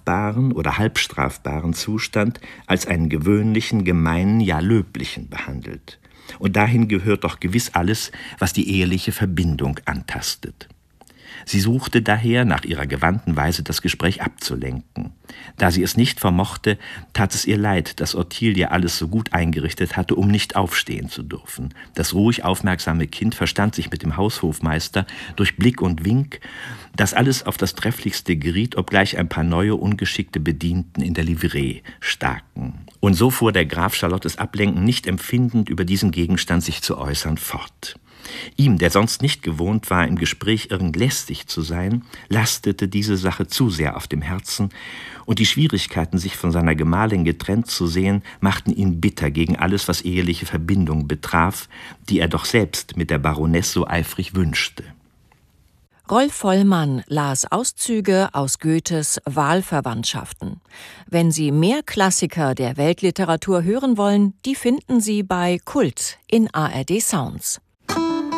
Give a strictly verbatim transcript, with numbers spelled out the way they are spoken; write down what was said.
strafbaren oder halbstrafbaren Zustand als einen gewöhnlichen, gemeinen, ja löblichen behandelt. Und dahin gehört doch gewiss alles, was die eheliche Verbindung antastet. Sie suchte daher nach ihrer gewandten Weise das Gespräch abzulenken. Da sie es nicht vermochte, tat es ihr leid, dass Ottilie alles so gut eingerichtet hatte, um nicht aufstehen zu dürfen. Das ruhig aufmerksame Kind verstand sich mit dem Haushofmeister durch Blick und Wink, dass alles auf das Trefflichste geriet, obgleich ein paar neue, ungeschickte Bedienten in der Livree staken. Und so fuhr der Graf, Charlottes Ablenken nicht empfindend, über diesen Gegenstand sich zu äußern, fort. Ihm, der sonst nicht gewohnt war, im Gespräch irgend lästig zu sein, lastete diese Sache zu sehr auf dem Herzen, und die Schwierigkeiten, sich von seiner Gemahlin getrennt zu sehen, machten ihn bitter gegen alles, was eheliche Verbindung betraf, die er doch selbst mit der Baronesse so eifrig wünschte. Rolf Vollmann las Auszüge aus Goethes Wahlverwandtschaften. Wenn Sie mehr Klassiker der Weltliteratur hören wollen, die finden Sie bei Kult in A R D Sounds.